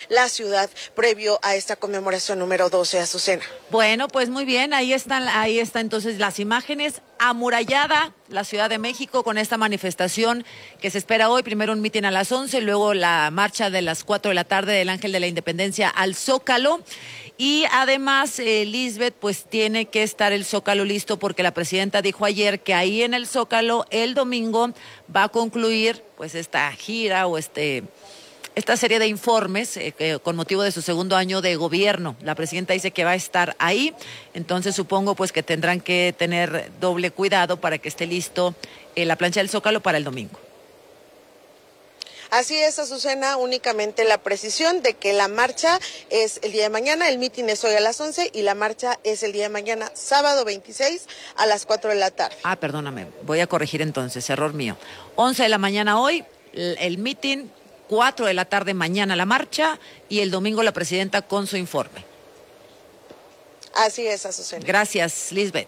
la ciudad previo a esta conmemoración número 12, Azucena. Bueno, pues muy bien, ahí están entonces las imágenes. Amurallada la Ciudad de México con esta manifestación que se espera hoy, primero un mitin a las 11, luego la marcha de las 4 de la tarde del Ángel de la Independencia al Zócalo. Y además, Lisbeth, pues tiene que estar el Zócalo listo porque la presidenta dijo ayer que ahí en el Zócalo el domingo va a concluir pues esta gira o esta serie de informes con motivo de su segundo año de gobierno. La presidenta dice que va a estar ahí, entonces supongo pues que tendrán que tener doble cuidado para que esté listo la plancha del Zócalo para el domingo. Así es, Azucena, únicamente la precisión de que la marcha es el día de mañana, el mitin es hoy a las 11 y la marcha es el día de mañana, sábado 26 a las 4 de la tarde. Perdóname, voy a corregir entonces, error mío. 11 de la mañana hoy, el mitin, 4 de la tarde mañana la marcha y el domingo la presidenta con su informe. Así es, Azucena. Gracias, Lisbeth.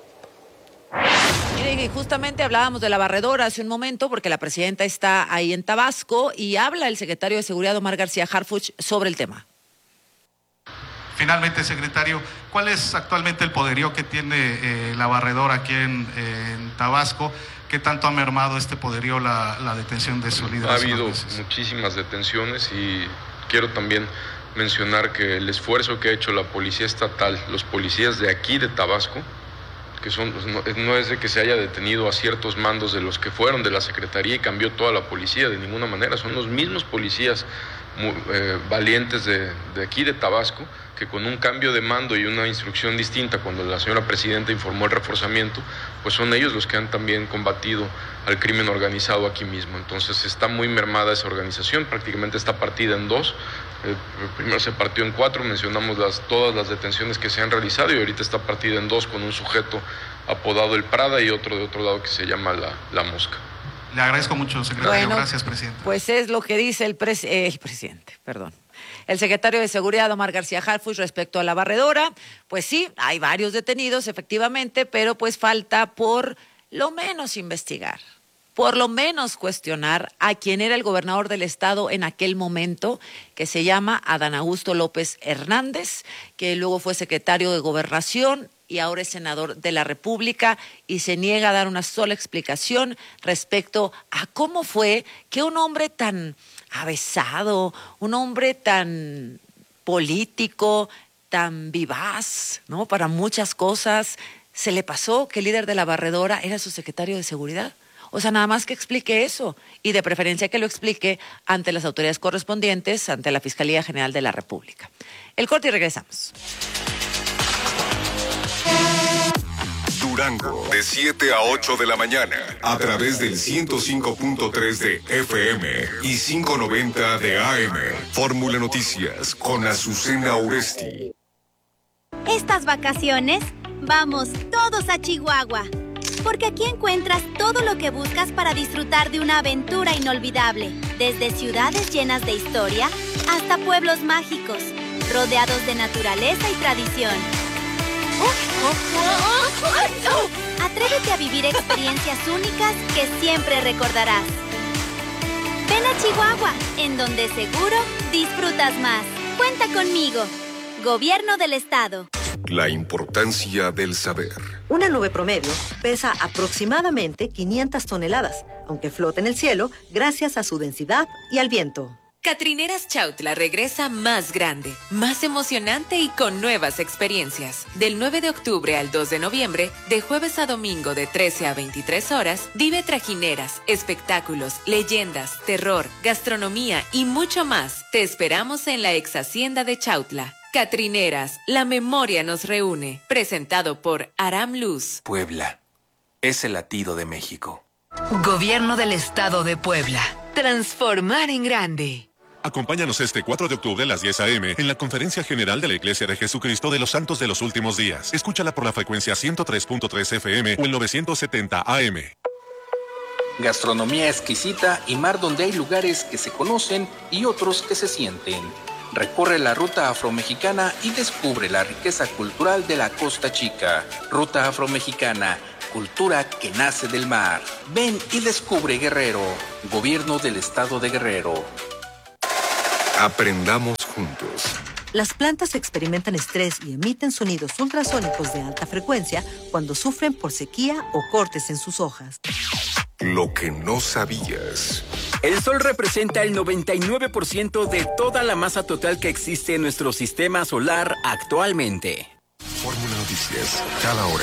Mire, justamente hablábamos de la barredora hace un momento porque la presidenta está ahí en Tabasco y habla el secretario de Seguridad, Omar García Harfuch, sobre el tema. Finalmente, secretario, ¿cuál es actualmente el poderío que tiene la barredora aquí en Tabasco? ¿Qué tanto ha mermado este poderío la detención de su líder? Ha habido muchísimas detenciones y quiero también mencionar que el esfuerzo que ha hecho la policía estatal, los policías de aquí de Tabasco, que no es de que se haya detenido a ciertos mandos de los que fueron de la Secretaría y cambió toda la policía, de ninguna manera, son los mismos policías valientes de aquí de Tabasco, que con un cambio de mando y una instrucción distinta cuando la señora presidenta informó el reforzamiento, pues son ellos los que han también combatido al crimen organizado aquí mismo. Entonces está muy mermada esa organización, prácticamente está partida en dos. Primero se partió en 4, mencionamos todas las detenciones que se han realizado y ahorita está partida en 2 con un sujeto apodado El Prada y otro de otro lado que se llama La Mosca. Le agradezco mucho, secretario. Bueno, gracias, presidente. Pues es lo que dice el presidente, perdón. El secretario de Seguridad, Omar García Harfuch, respecto a la barredora. Pues sí, hay varios detenidos, efectivamente, pero pues falta por lo menos investigar, por lo menos cuestionar a quien era el gobernador del estado en aquel momento, que se llama Adán Augusto López Hernández, que luego fue secretario de Gobernación y ahora es senador de la República y se niega a dar una sola explicación respecto a cómo fue que un hombre tan avesado, un hombre tan político, tan vivaz, ¿no? Para muchas cosas, se le pasó que el líder de la barredora era su secretario de Seguridad. O sea, nada más que explique eso y de preferencia que lo explique ante las autoridades correspondientes, ante la Fiscalía General de la República. El corte y regresamos. Durango, de 7 a 8 de la mañana, a través del 105.3 de FM y 590 de AM. Fórmula Noticias con Azucena Oresti. Estas vacaciones, vamos todos a Chihuahua, porque aquí encuentras todo lo que buscas para disfrutar de una aventura inolvidable, desde ciudades llenas de historia hasta pueblos mágicos, rodeados de naturaleza y tradición. Atrévete a vivir experiencias únicas que siempre recordarás. Ven a Chihuahua, en donde seguro disfrutas más. Cuenta conmigo. Gobierno del Estado. La importancia del saber. Una nube promedio pesa aproximadamente 500 toneladas, aunque flota en el cielo gracias a su densidad y al viento. Catrineras Chautla regresa más grande, más emocionante y con nuevas experiencias. Del 9 de octubre al 2 de noviembre, de jueves a domingo de 13 a 23 horas, vive trajineras, espectáculos, leyendas, terror, gastronomía y mucho más. Te esperamos en la ex hacienda de Chautla. Catrineras, la memoria nos reúne. Presentado por Aram Luz. Puebla es el latido de México. Gobierno del Estado de Puebla. Transformar en grande. Acompáñanos este 4 de octubre a las 10 a.m. en la Conferencia General de la Iglesia de Jesucristo de los Santos de los Últimos Días. Escúchala por la frecuencia 103.3 FM o el 970 AM. Gastronomía exquisita y mar donde hay lugares que se conocen y otros que se sienten. Recorre la ruta afromexicana y descubre la riqueza cultural de la Costa Chica. Ruta afromexicana, cultura que nace del mar. Ven y descubre Guerrero. Gobierno del Estado de Guerrero. Aprendamos juntos. Las plantas experimentan estrés y emiten sonidos ultrasónicos de alta frecuencia cuando sufren por sequía o cortes en sus hojas. Lo que no sabías. El Sol representa el 99% de toda la masa total que existe en nuestro sistema solar actualmente. Fórmula Noticias, cada hora.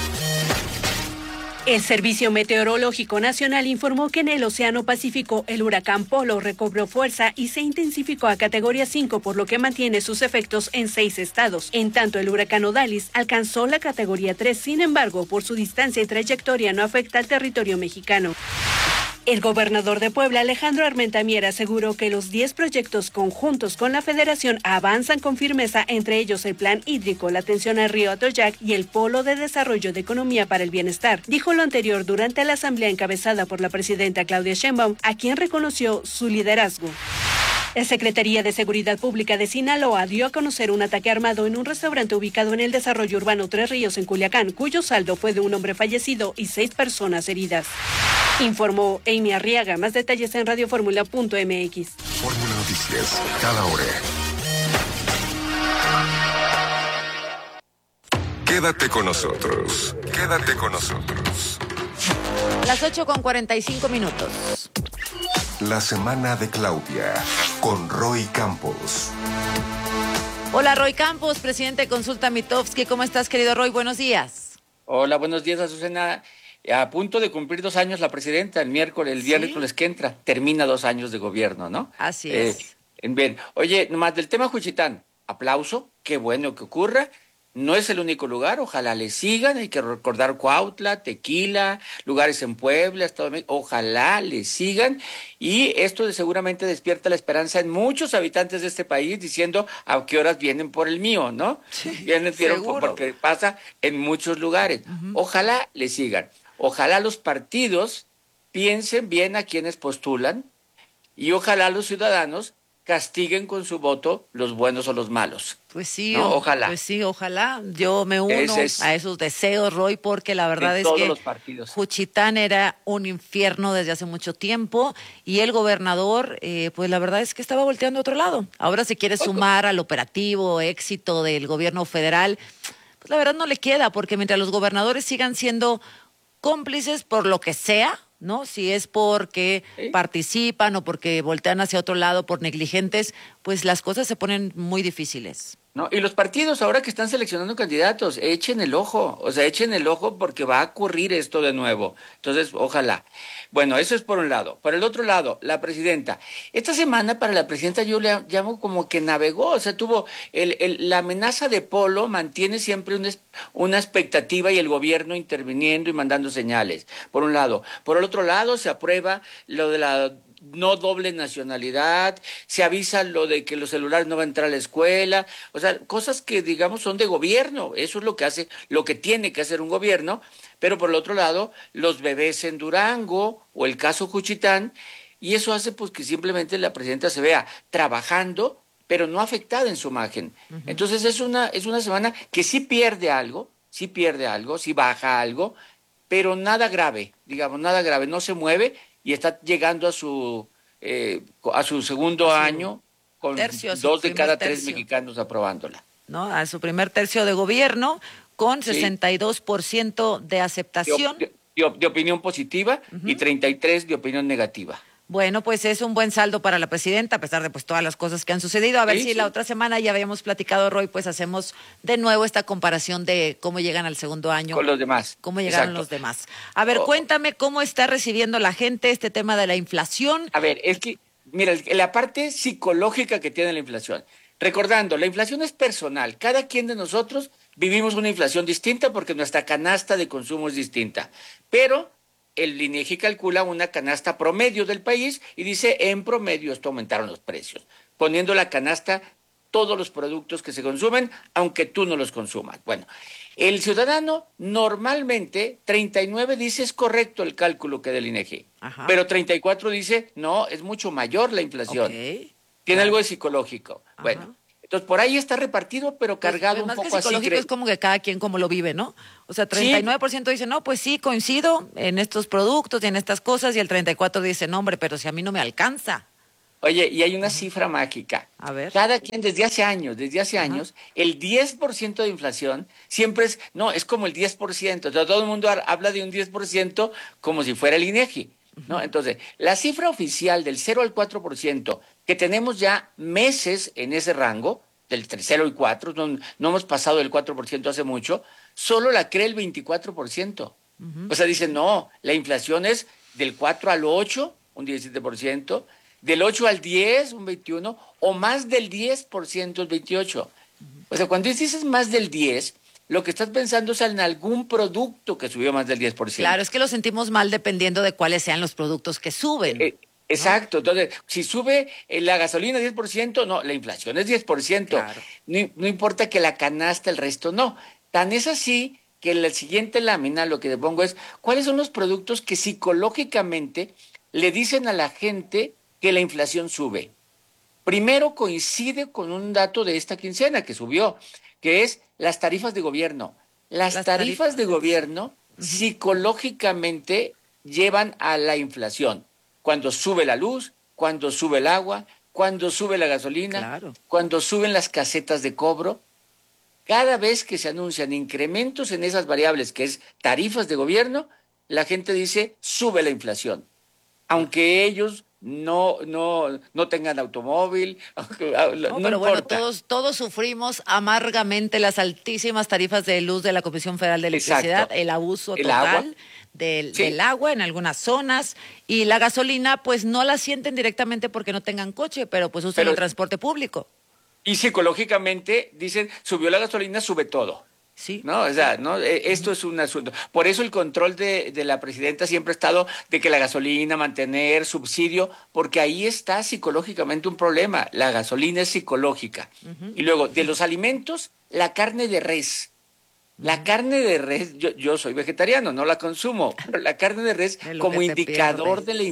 El Servicio Meteorológico Nacional informó que en el Océano Pacífico el huracán Polo recobró fuerza y se intensificó a categoría 5, por lo que mantiene sus efectos en 6 estados. En tanto, el huracán Odalis alcanzó la categoría 3, sin embargo, por su distancia y trayectoria no afecta al territorio mexicano. El gobernador de Puebla, Alejandro Armenta Mier, aseguró que los 10 proyectos conjuntos con la Federación avanzan con firmeza, entre ellos el plan hídrico, la atención al río Atoyac y el Polo de Desarrollo de Economía para el Bienestar. Dijo lo anterior durante la asamblea encabezada por la presidenta Claudia Sheinbaum, a quien reconoció su liderazgo. La Secretaría de Seguridad Pública de Sinaloa dio a conocer un ataque armado en un restaurante ubicado en el desarrollo urbano Tres Ríos, en Culiacán, cuyo saldo fue de un hombre fallecido y 6 personas heridas. Informó Amy Arriaga. Más detalles en radioformula.mx. Fórmula Noticias, cada hora. Quédate con nosotros. Quédate con nosotros. Las 8:45. La semana de Claudia, con Roy Campos. Hola, Roy Campos, presidente de Consulta Mitofsky. ¿Cómo estás, querido Roy? Buenos días. Hola, buenos días, Azucena. A punto de cumplir 2 años la presidenta, el miércoles que entra, termina 2 años de gobierno, ¿no? Así es. Bien, oye, nomás del tema Juchitán, aplauso, qué bueno que ocurra. No es el único lugar, ojalá le sigan, hay que recordar Cuautla, Tequila, lugares en Puebla, Estado de México, ojalá le sigan, y esto seguramente despierta la esperanza en muchos habitantes de este país diciendo a qué horas vienen por el mío, ¿no? Sí, vienen porque pasa en muchos lugares. Ojalá le sigan, ojalá los partidos piensen bien a quienes postulan y ojalá los ciudadanos castiguen con su voto los buenos o los malos. Pues sí, ¿no? Ojalá. Pues sí, ojalá. Yo me uno a esos deseos, Roy, porque la verdad es que Juchitán era un infierno desde hace mucho tiempo y el gobernador, pues la verdad es que estaba volteando a otro lado. Ahora se quiere sumar al operativo éxito del gobierno federal. Pues la verdad no le queda, porque mientras los gobernadores sigan siendo cómplices por lo que sea, ¿no? Si es porque participan o porque voltean hacia otro lado por negligentes, pues las cosas se ponen muy difíciles. No, y los partidos ahora que están seleccionando candidatos, echen el ojo porque va a ocurrir esto de nuevo. Entonces, ojalá. Bueno, eso es por un lado. Por el otro lado, la presidenta. Esta semana para la presidenta yo le llamo como que navegó, o sea, tuvo la amenaza de Polo, mantiene siempre una expectativa y el gobierno interviniendo y mandando señales, por un lado. Por el otro lado, se aprueba lo de la no doble nacionalidad, se avisa lo de que los celulares no van a entrar a la escuela, o sea, cosas que digamos son de gobierno, eso es lo que hace, lo que tiene que hacer un gobierno, pero por el otro lado, los bebés en Durango o el caso Juchitán, y eso hace pues que simplemente la presidenta se vea trabajando, pero no afectada en su imagen. Entonces es una semana que sí pierde algo, sí baja algo, pero nada grave, no se mueve, y está llegando a su segundo año con 2 de cada 3 mexicanos aprobándola. ¿No? A su primer tercio de gobierno con 62% de aceptación. De opinión positiva y 33% de opinión negativa. Bueno, pues es un buen saldo para la presidenta, a pesar de pues todas las cosas que han sucedido. A ver si la otra semana, ya habíamos platicado, Roy, pues hacemos de nuevo esta comparación de cómo llegan al segundo año. Con los demás. Cómo llegaron los demás. A ver, cuéntame cómo está recibiendo la gente este tema de la inflación. A ver, es que, mira, la parte psicológica que tiene la inflación. Recordando, la inflación es personal. Cada quien de nosotros vivimos una inflación distinta porque nuestra canasta de consumo es distinta. Pero el INEGI calcula una canasta promedio del país y dice, en promedio esto aumentaron los precios, poniendo la canasta todos los productos que se consumen, aunque tú no los consumas. Bueno, el ciudadano normalmente 39 dice es correcto el cálculo que da el INEGI, pero 34 dice no, es mucho mayor la inflación. Tiene algo de psicológico. Bueno, entonces por ahí está repartido, pero cargado un poco así. Es como que cada quien como lo vive, ¿no? O sea, 39% dice, no, pues sí, coincido en estos productos y en estas cosas, y el 34% dice, no, hombre, pero si a mí no me alcanza. Oye, y hay una cifra mágica. A ver. Cada quien, desde hace años, el 10% de inflación siempre es como el 10%. O sea, todo el mundo habla de un 10% como si fuera el INEGI, ¿no? Entonces, la cifra oficial del 0 al 4%, que tenemos ya meses en ese rango, del 0 y 4, no hemos pasado del 4% hace mucho, solo la cree el 24%. O sea, dicen, no, la inflación es del 4 al 8, un 17%, del 8 al 10, un 21%, o más del 10%, el 28%. O sea, cuando dices más del 10%, lo que estás pensando es en algún producto que subió más del 10%. Claro, es que lo sentimos mal dependiendo de cuáles sean los productos que suben. Exacto, entonces, si sube la gasolina 10%, no, la inflación es 10%. Claro. No importa que la canasta, el resto no. Tan es así que en la siguiente lámina lo que te pongo es, ¿cuáles son los productos que psicológicamente le dicen a la gente que la inflación sube? Primero coincide con un dato de esta quincena que subió, que es las tarifas de gobierno. Las tarifas de gobierno psicológicamente llevan a la inflación. Cuando sube la luz, cuando sube el agua, cuando sube la gasolina, cuando suben las casetas de cobro. Cada vez que se anuncian incrementos en esas variables, que es tarifas de gobierno, la gente dice, sube la inflación. Aunque ellos no tengan automóvil, no pero importa. Bueno, todos sufrimos amargamente las altísimas tarifas de luz de la Comisión Federal de Electricidad, el abuso total del agua en algunas zonas, y la gasolina pues no la sienten directamente porque no tengan coche, pero pues usan el transporte público. Y psicológicamente dicen, subió la gasolina, sube todo. Sí. ¿No? O sea, ¿no? Esto es un asunto. Por eso el control de la presidenta siempre ha estado de que la gasolina, mantener subsidio, porque ahí está psicológicamente un problema. La gasolina es psicológica. Y luego, de los alimentos, la carne de res. La carne de res, yo soy vegetariano, no la consumo, pero la carne de res como indicador de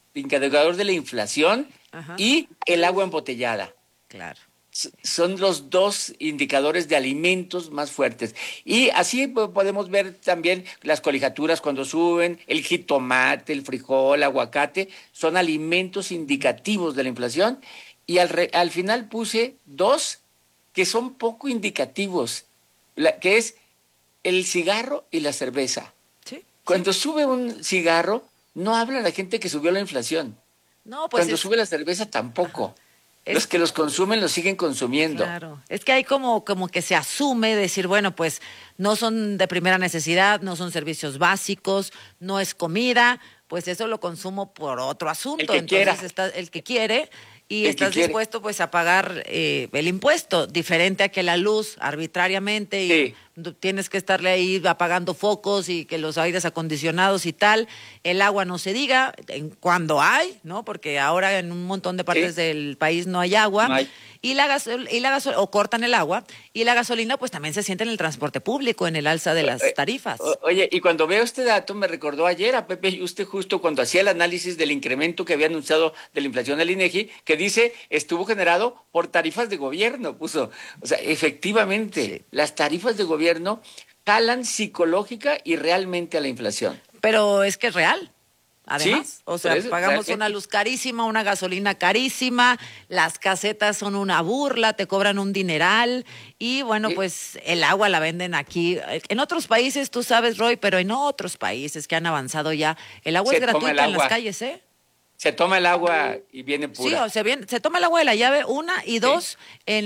la inflación y el agua embotellada. Claro. Son los dos indicadores de alimentos más fuertes. Y así podemos ver también las colegiaturas cuando suben, el jitomate, el frijol, el aguacate, son alimentos indicativos de la inflación. Y al final puse dos que son poco indicativos, que es el cigarro y la cerveza. Cuando sube un cigarro, no habla la gente que subió la inflación. No, pues cuando sube la cerveza, tampoco. Los que los consumen los siguen consumiendo. Claro, es que hay como que se asume decir, bueno, pues no son de primera necesidad, no son servicios básicos, no es comida, pues eso lo consumo por otro asunto. Entonces está el que quiere y estás dispuesto pues a pagar el impuesto, diferente a que la luz arbitrariamente y tienes que estarle ahí apagando focos y que los aires acondicionados y tal, el agua no se diga, cuando hay, ¿no? Porque ahora en un montón de partes del país no hay agua. No hay. Y la gasolina, o cortan el agua, y la gasolina pues también se siente en el transporte público, en el alza de las tarifas. Oye, y cuando veo este dato me recordó ayer a Pepe Yuste justo cuando hacía el análisis del incremento que había anunciado de la inflación del INEGI, que dice estuvo generado por tarifas de gobierno, puso. O sea, efectivamente, las tarifas de gobierno jalan psicológica y realmente a la inflación. Pero es que es real. Además, o sea, pagamos una luz carísima, una gasolina carísima, las casetas son una burla, te cobran un dineral y bueno, pues el agua la venden aquí. En otros países, tú sabes, Roy, pero en otros países que han avanzado ya, el agua es gratuita en las calles, ¿eh? Se toma el agua y viene pura. Sí, o sea, se toma el agua de la llave, una, y dos,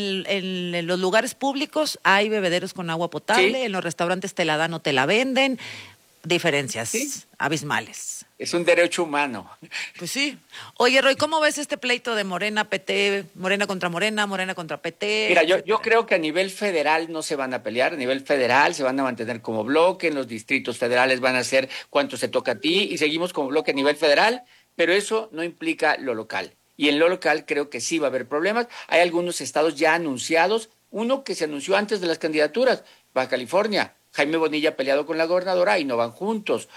en los lugares públicos hay bebederos con agua potable, en los restaurantes te la dan o te la venden, diferencias abismales. Es un derecho humano. Pues sí. Oye, Roy, ¿cómo ves este pleito de Morena, PT, Morena contra PT? Mira, yo creo que a nivel federal no se van a pelear, a nivel federal se van a mantener como bloque, en los distritos federales van a hacer cuánto se toca a ti y seguimos como bloque a nivel federal, pero eso no implica lo local. Y en lo local creo que sí va a haber problemas. Hay algunos estados ya anunciados, uno que se anunció antes de las candidaturas, Baja California. Jaime Bonilla peleado con la gobernadora y no van juntos.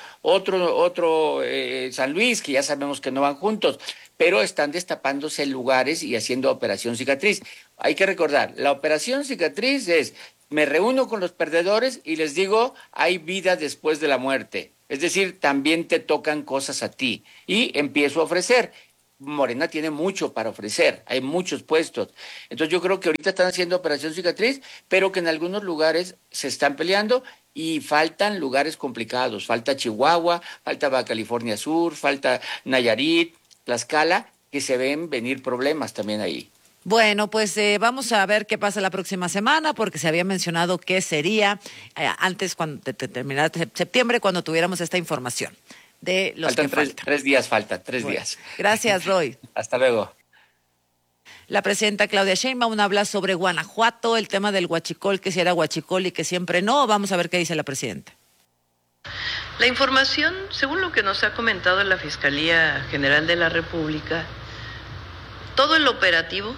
Otro San Luis, que ya sabemos que no van juntos, pero están destapándose lugares y haciendo operación cicatriz. Hay que recordar, la operación cicatriz es, me reúno con los perdedores y les digo, hay vida después de la muerte. Es decir, también te tocan cosas a ti. Y empiezo a ofrecer. Morena tiene mucho para ofrecer, hay muchos puestos. Entonces yo creo que ahorita están haciendo operación cicatriz, pero que en algunos lugares se están peleando y faltan lugares complicados. Falta Chihuahua, falta Baja California Sur, falta Nayarit, Tlaxcala, que se ven venir problemas también ahí. Bueno, pues vamos a ver qué pasa la próxima semana, porque se había mencionado que sería antes de terminar septiembre, cuando tuviéramos esta información de los que faltan. 3 días faltan, 3 días. Gracias, Roy. Hasta luego. La presidenta Claudia Sheinbaum habla sobre Guanajuato, el tema del huachicol, que si era huachicol y que siempre no. Vamos a ver qué dice la presidenta. La información, según lo que nos ha comentado la Fiscalía General de la República, todo el operativo,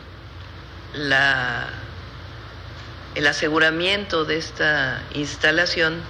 el aseguramiento de esta instalación,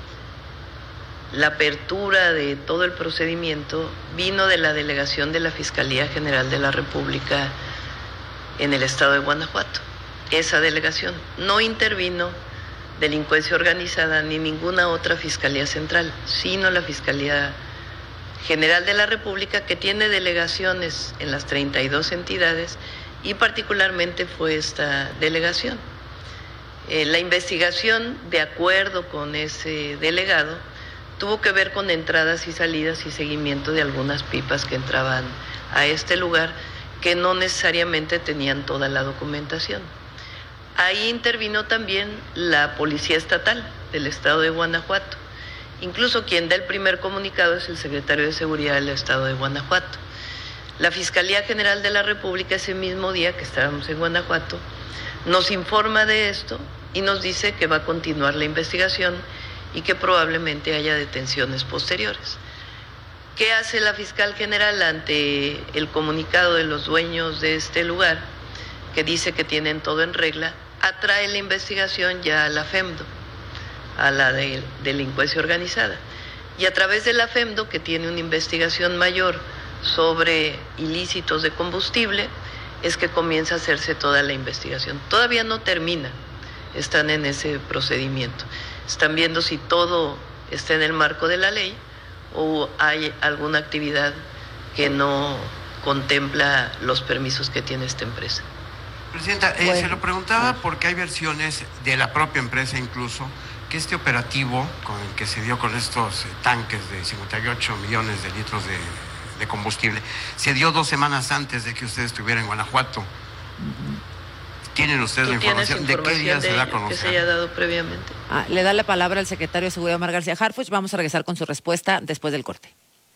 la apertura de todo el procedimiento vino de la delegación de la Fiscalía General de la República en el estado de Guanajuato. Esa delegación no intervino delincuencia organizada ni ninguna otra Fiscalía Central, sino la Fiscalía General de la República, que tiene delegaciones en las 32 entidades, y particularmente fue esta delegación. La investigación, de acuerdo con ese delegado, tuvo que ver con entradas y salidas y seguimiento de algunas pipas que entraban a este lugar, que no necesariamente tenían toda la documentación. Ahí intervino también la Policía Estatal del estado de Guanajuato. Incluso quien da el primer comunicado es el secretario de Seguridad del estado de Guanajuato. La Fiscalía General de la República, ese mismo día que estábamos en Guanajuato, nos informa de esto y nos dice que va a continuar la investigación y que probablemente haya detenciones posteriores. ¿Qué hace la Fiscal General ante el comunicado de los dueños de este lugar, que dice que tienen todo en regla? Atrae la investigación ya a la FEMDO, a la de delincuencia organizada. Y a través de la FEMDO, que tiene una investigación mayor sobre ilícitos de combustible, es que comienza a hacerse toda la investigación. Todavía no termina, están en ese procedimiento. Están viendo si todo está en el marco de la ley o hay alguna actividad que no contempla los permisos que tiene esta empresa. Presidenta, se lo preguntaba porque hay versiones de la propia empresa incluso, que este operativo con el que se dio con estos tanques de 58 millones de litros de combustible, se dio 2 semanas antes de que usted estuviera en Guanajuato. ¿Tienen ustedes la información? ¿De qué día se da a conocer? Que se haya dado previamente. Le da la palabra al secretario de Seguridad, Omar García Harfuch. Vamos a regresar con su respuesta después del corte.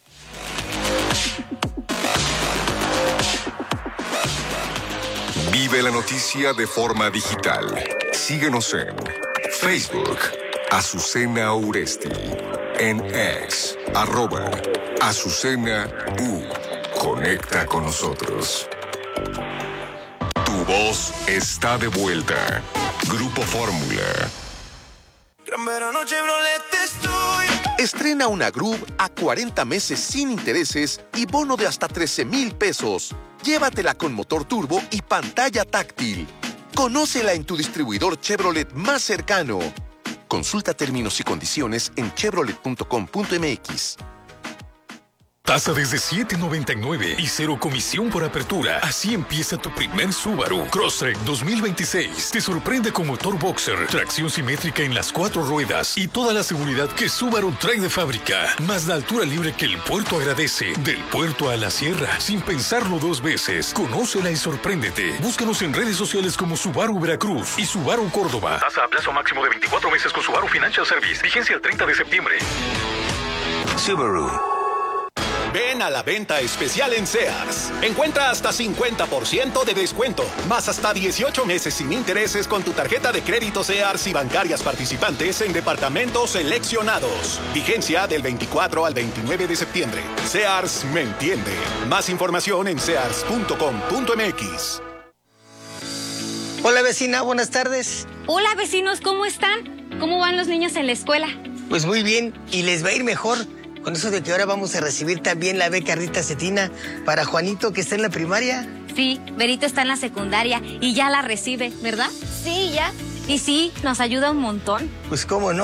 Vive la noticia de forma digital. Síguenos en Facebook, Azucena Uresti, en X, @Azucena U. Conecta con nosotros. Tu voz está de vuelta. Grupo Fórmula. Gran verano Chevrolet estoy. Estrena una Groove a 40 meses sin intereses y bono de hasta 13,000 pesos. Llévatela con motor turbo y pantalla táctil. Conócela en tu distribuidor Chevrolet más cercano. Consulta términos y condiciones en chevrolet.com.mx. Tasa desde $7.99 y 0 comisión por apertura. Así empieza tu primer Subaru Crosstrek 2026. Te sorprende con motor boxer, tracción simétrica en las 4 ruedas y toda la seguridad que Subaru trae de fábrica. Más la altura libre que el puerto agradece. Del puerto a la sierra, sin pensarlo 2 veces. Conócela y sorpréndete. Búscanos en redes sociales como Subaru Veracruz y Subaru Córdoba. Tasa a plazo máximo de 24 meses con Subaru Financial Service. Vigencia el 30 de septiembre. Subaru. Ven a la venta especial en Sears. Encuentra hasta 50% de descuento, más hasta 18 meses sin intereses con tu tarjeta de crédito Sears y bancarias participantes en departamentos seleccionados. Vigencia del 24 al 29 de septiembre. Sears me entiende. Más información en sears.com.mx. Hola vecina, buenas tardes. Hola vecinos, ¿cómo están? ¿Cómo van los niños en la escuela? Pues muy bien, y les va a ir mejor. Con eso de que ahora vamos a recibir también la beca Rita Cetina para Juanito, que está en la primaria. Sí, Berito está en la secundaria y ya la recibe, ¿verdad? Sí, ya. Y sí, nos ayuda un montón. Pues cómo no.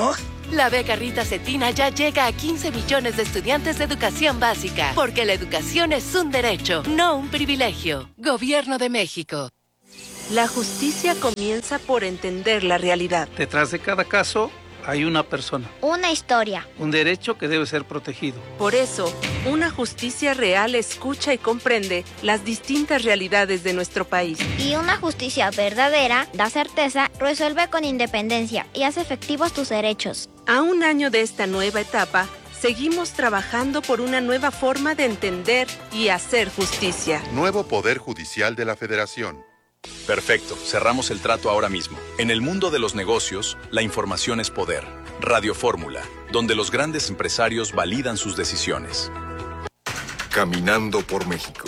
La beca Rita Cetina ya llega a 15 millones de estudiantes de educación básica, porque la educación es un derecho, no un privilegio. Gobierno de México. La justicia comienza por entender la realidad. Detrás de cada caso hay una persona. Una historia. Un derecho que debe ser protegido. Por eso, una justicia real escucha y comprende las distintas realidades de nuestro país. Y una justicia verdadera da certeza, resuelve con independencia y hace efectivos tus derechos. A un año de esta nueva etapa, seguimos trabajando por una nueva forma de entender y hacer justicia. Nuevo Poder Judicial de la Federación. Perfecto, cerramos el trato ahora mismo. En el mundo de los negocios, la información es poder. Radio Fórmula, donde los grandes empresarios validan sus decisiones. Caminando por México.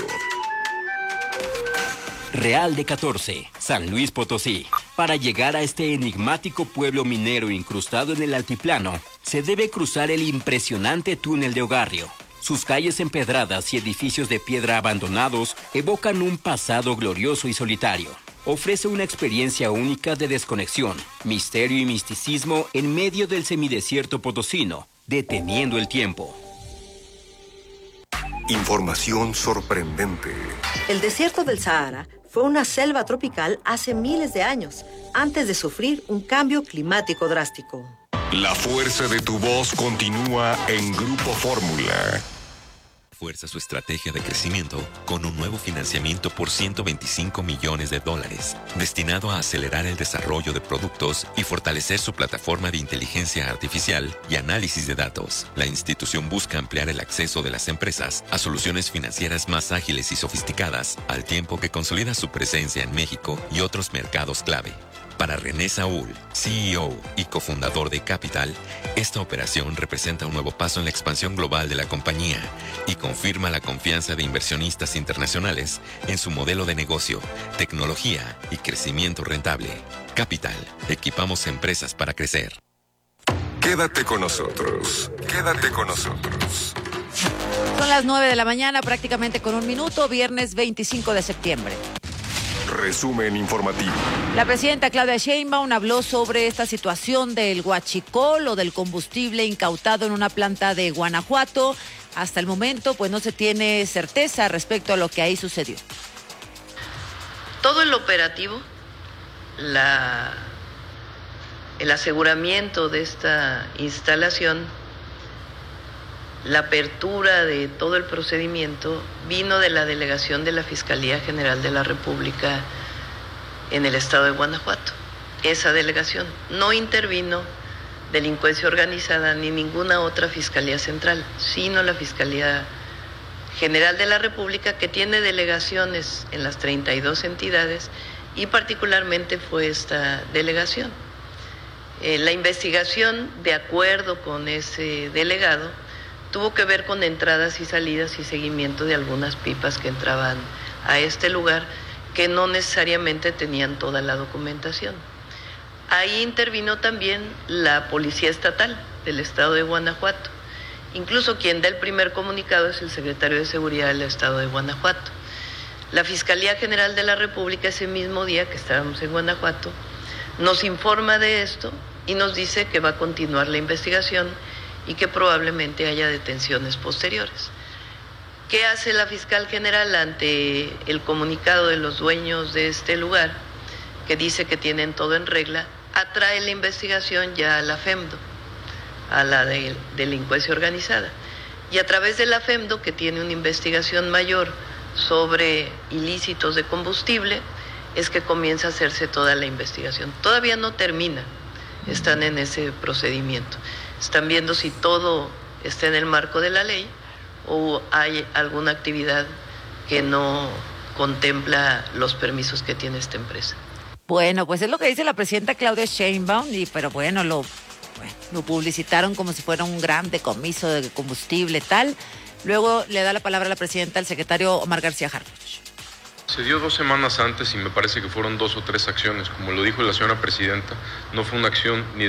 Real de 14, San Luis Potosí. Para llegar a este enigmático pueblo minero incrustado en el altiplano, se debe cruzar el impresionante túnel de Ogarrio. Sus calles empedradas y edificios de piedra abandonados evocan un pasado glorioso y solitario. Ofrece una experiencia única de desconexión, misterio y misticismo en medio del semidesierto potosino, deteniendo el tiempo. Información sorprendente. El desierto del Sahara fue una selva tropical hace miles de años, antes de sufrir un cambio climático drástico. La fuerza de tu voz continúa en Grupo Fórmula. Fuerza su estrategia de crecimiento con un nuevo financiamiento por $125 millones, destinado a acelerar el desarrollo de productos y fortalecer su plataforma de inteligencia artificial y análisis de datos. La institución busca ampliar el acceso de las empresas a soluciones financieras más ágiles y sofisticadas, al tiempo que consolida su presencia en México y otros mercados clave. Para René Saúl, CEO y cofundador de Capital, esta operación representa un nuevo paso en la expansión global de la compañía y confirma la confianza de inversionistas internacionales en su modelo de negocio, tecnología y crecimiento rentable. Capital, equipamos empresas para crecer. Quédate con nosotros. Quédate con nosotros. Son las 9 de la mañana, prácticamente con un minuto, viernes 25 de septiembre. Resumen informativo. La presidenta Claudia Sheinbaum habló sobre esta situación del huachicol o del combustible incautado en una planta de Guanajuato. Hasta el momento, pues no se tiene certeza respecto a lo que ahí sucedió. Todo el operativo, el aseguramiento de esta instalación, la apertura de todo el procedimiento vino de la delegación de la Fiscalía General de la República en el estado de Guanajuato. Esa delegación no intervino delincuencia organizada ni ninguna otra Fiscalía Central, sino la Fiscalía General de la República, que tiene delegaciones en las 32 entidades y particularmente fue esta delegación. La investigación, de acuerdo con ese delegado, tuvo que ver con entradas y salidas y seguimiento de algunas pipas que entraban a este lugar que no necesariamente tenían toda la documentación. Ahí intervino también la Policía Estatal del Estado de Guanajuato. Incluso quien da el primer comunicado es el secretario de Seguridad del Estado de Guanajuato. La Fiscalía General de la República, ese mismo día que estábamos en Guanajuato, nos informa de esto y nos dice que va a continuar la investigación y que probablemente haya detenciones posteriores. ¿Qué hace la fiscal general ante el comunicado de los dueños de este lugar, que dice que tienen todo en regla? Atrae la investigación ya a la FEMDO, a la de delincuencia organizada. Y a través de la FEMDO, que tiene una investigación mayor sobre ilícitos de combustible, es que comienza a hacerse toda la investigación. Todavía no termina, están en ese procedimiento. Están viendo si todo está en el marco de la ley o hay alguna actividad que no contempla los permisos que tiene esta empresa. Bueno, pues es lo que dice la presidenta Claudia Sheinbaum, pero bueno, lo publicitaron como si fuera un gran decomiso de combustible, tal. Luego le da la palabra a la presidenta al secretario Omar García Harfuch. Se dio 2 semanas antes y me parece que fueron 2 o 3 acciones. Como lo dijo la señora presidenta, no fue una acción ni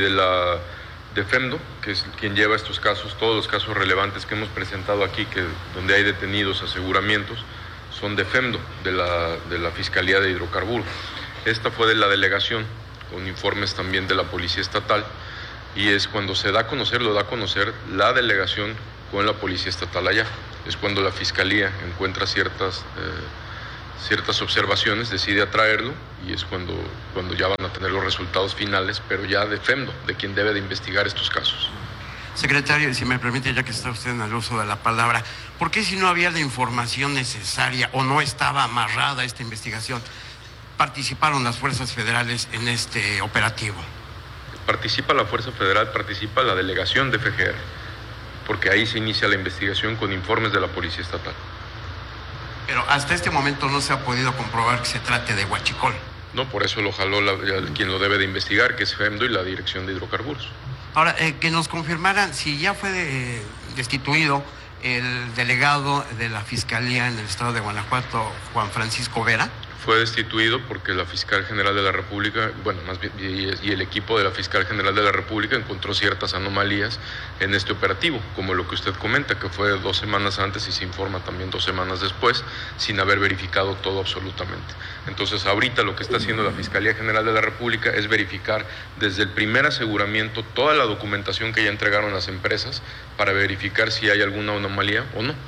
de FEMDO, que es quien lleva estos casos, todos los casos relevantes que hemos presentado aquí, donde hay detenidos, aseguramientos, son de FEMDO, de la Fiscalía de Hidrocarburos. Esta fue de la delegación, con informes también de la Policía Estatal, y es cuando se da a conocer, lo da a conocer la delegación con la Policía Estatal allá. Es cuando la Fiscalía encuentra ciertas observaciones, decide atraerlo y es cuando ya van a tener los resultados finales, pero ya de FEMDO, de quien debe de investigar estos casos. Secretario, si me permite, ya que está usted en el uso de la palabra, ¿por qué si no había la información necesaria o no estaba amarrada esta investigación, participaron las fuerzas federales en este operativo? Participa la Fuerza Federal, participa la delegación de FGR, porque ahí se inicia la investigación con informes de la Policía Estatal. Pero hasta este momento no se ha podido comprobar que se trate de huachicol. No, por eso lo jaló quien lo debe de investigar, que es FEMDO y la Dirección de Hidrocarburos. Ahora, que nos confirmaran si ya fue destituido el delegado de la Fiscalía en el estado de Guanajuato, Juan Francisco Vera. Fue destituido porque la Fiscal General de la República, bueno, más bien, y el equipo de la Fiscal General de la República encontró ciertas anomalías en este operativo, como lo que usted comenta, que fue 2 semanas antes y se informa también 2 semanas después, sin haber verificado todo absolutamente. Entonces, ahorita lo que está haciendo la Fiscalía General de la República es verificar desde el primer aseguramiento toda la documentación que ya entregaron las empresas para verificar si hay alguna anomalía o no.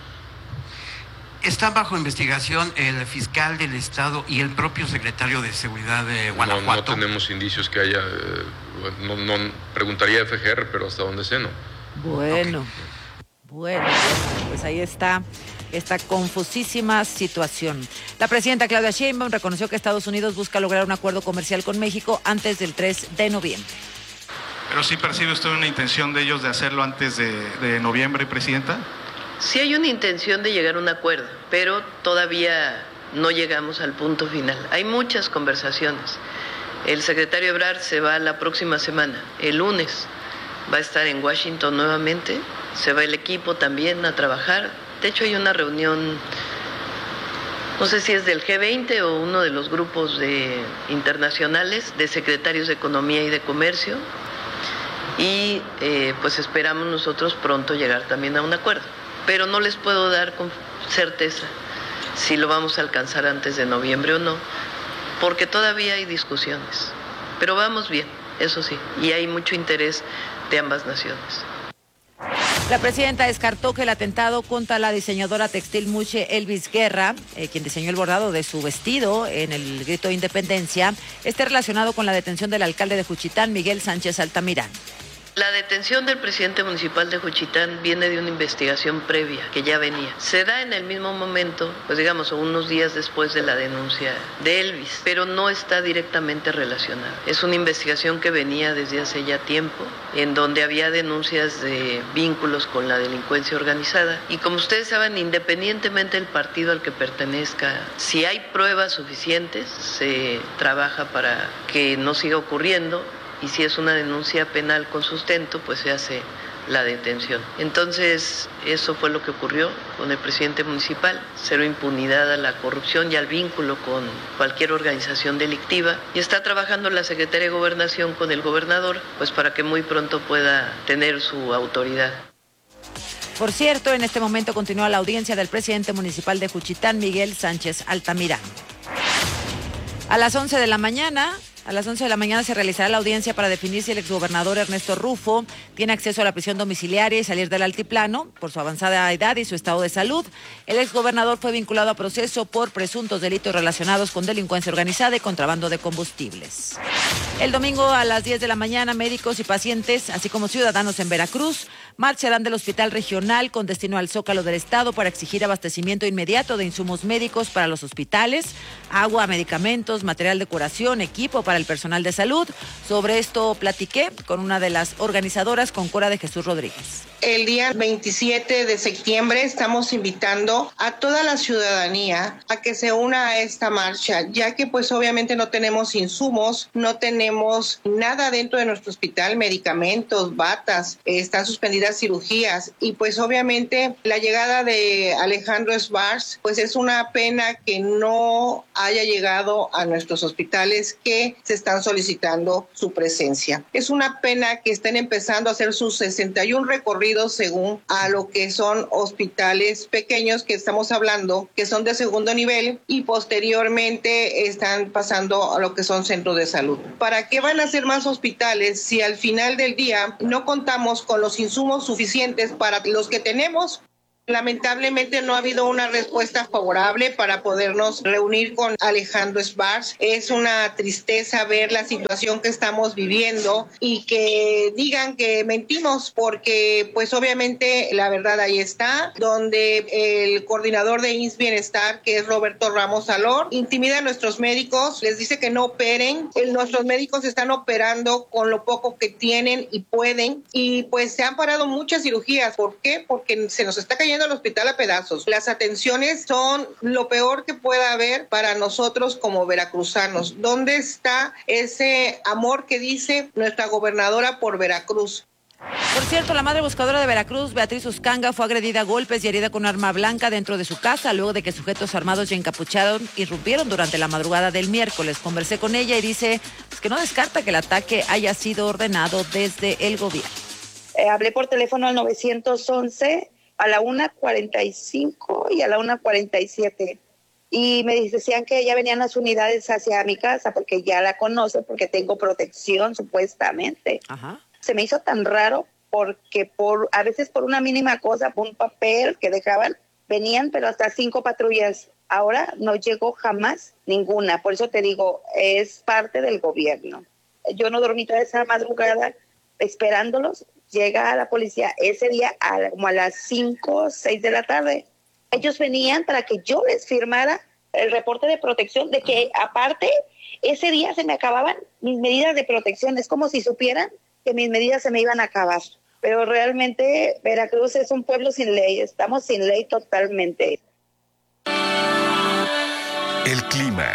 ¿Están bajo investigación el fiscal del estado y el propio secretario de Seguridad de Guanajuato? No tenemos indicios que haya, no preguntaría a FGR, pero hasta donde sé no. Bueno, pues ahí está esta confusísima situación. La presidenta Claudia Sheinbaum reconoció que Estados Unidos busca lograr un acuerdo comercial con México antes del 3 de noviembre. ¿Pero sí percibe usted una intención de ellos de hacerlo antes de noviembre, Presidenta? Sí hay una intención de llegar a un acuerdo, pero todavía no llegamos al punto final. Hay muchas conversaciones. El secretario Ebrard se va la próxima semana, el lunes. Va a estar en Washington nuevamente. Se va el equipo también a trabajar. De hecho, hay una reunión, no sé si es del G20 o uno de los grupos internacionales de secretarios de Economía y de Comercio. Y pues esperamos nosotros pronto llegar también a un acuerdo. Pero no les puedo dar con certeza si lo vamos a alcanzar antes de noviembre o no, porque todavía hay discusiones. Pero vamos bien, eso sí, y hay mucho interés de ambas naciones. La presidenta descartó que el atentado contra la diseñadora textil Muche Elvis Guerra, quien diseñó el bordado de su vestido en el grito de independencia, esté relacionado con la detención del alcalde de Juchitán, Miguel Sánchez Altamirán. La detención del presidente municipal de Juchitán viene de una investigación previa que ya venía. Se da en el mismo momento, pues digamos, unos días después de la denuncia de Elvis, pero no está directamente relacionada. Es una investigación que venía desde hace ya tiempo, en donde había denuncias de vínculos con la delincuencia organizada. Y como ustedes saben, independientemente del partido al que pertenezca, si hay pruebas suficientes, se trabaja para que no siga ocurriendo. Y si es una denuncia penal con sustento, pues se hace la detención. Entonces, eso fue lo que ocurrió con el presidente municipal. Cero impunidad a la corrupción y al vínculo con cualquier organización delictiva. Y está trabajando la Secretaría de Gobernación con el gobernador, pues para que muy pronto pueda tener su autoridad. Por cierto, en este momento continúa la audiencia del presidente municipal de Juchitán, Miguel Sánchez Altamirán. A las 11 de la mañana se realizará la audiencia para definir si el exgobernador Ernesto Rufo tiene acceso a la prisión domiciliaria y salir del altiplano por su avanzada edad y su estado de salud. El exgobernador fue vinculado a proceso por presuntos delitos relacionados con delincuencia organizada y contrabando de combustibles. El domingo a las 10 de la mañana, médicos y pacientes, así como ciudadanos en Veracruz, marcharán del Hospital Regional con destino al Zócalo del Estado para exigir abastecimiento inmediato de insumos médicos para los hospitales, agua, medicamentos, material de curación, equipo para el personal de salud. Sobre esto platiqué con una de las organizadoras, con Cora de Jesús Rodríguez. El día 27 de septiembre estamos invitando a toda la ciudadanía a que se una a esta marcha, ya que pues obviamente no tenemos insumos, no tenemos nada dentro de nuestro hospital, medicamentos, batas, están suspendidas primeras cirugías. Y pues obviamente la llegada de Alejandro Schwartz, pues es una pena que no haya llegado a nuestros hospitales que se están solicitando su presencia. Es una pena que estén empezando a hacer sus 61 recorridos según a lo que son hospitales pequeños que estamos hablando, que son de segundo nivel, y posteriormente están pasando a lo que son centros de salud. ¿Para qué van a ser más hospitales si al final del día no contamos con los insumos suficientes para los que tenemos? Lamentablemente no ha habido una respuesta favorable para podernos reunir con Alejandro Schwartz. Es una tristeza ver la situación que estamos viviendo y que digan que mentimos, porque pues obviamente la verdad ahí está, donde el coordinador de IMSS Bienestar, que es Roberto Ramos Salor, intimida a nuestros médicos, les dice que no operen. Nuestros médicos están operando con lo poco que tienen y pueden, y pues se han parado muchas cirugías. ¿Por qué? Porque se nos está cayendo al hospital a pedazos. Las atenciones son lo peor que pueda haber para nosotros como veracruzanos. ¿Dónde está ese amor que dice nuestra gobernadora por Veracruz? Por cierto, la madre buscadora de Veracruz, Beatriz Uscanga, fue agredida a golpes y herida con arma blanca dentro de su casa luego de que sujetos armados y encapuchados irrumpieron durante la madrugada del miércoles. Conversé con ella y dice que no descarta que el ataque haya sido ordenado desde el gobierno. Hablé por teléfono al 911 a la 1:45 y a la 1:47. Y me decían que ya venían las unidades hacia mi casa porque ya la conocen, porque tengo protección supuestamente. Ajá. Se me hizo tan raro porque a veces por una mínima cosa, por un papel que dejaban, venían, pero hasta 5 patrullas. Ahora no llegó jamás ninguna. Por eso te digo, es parte del gobierno. Yo no dormí toda esa madrugada esperándolos. Llega la policía ese día como a las 5, 6 de la tarde. Ellos venían para que yo les firmara el reporte de protección, de que aparte ese día se me acababan mis medidas de protección. Es como si supieran que mis medidas se me iban a acabar. Pero realmente Veracruz es un pueblo sin ley. Estamos sin ley totalmente. El clima.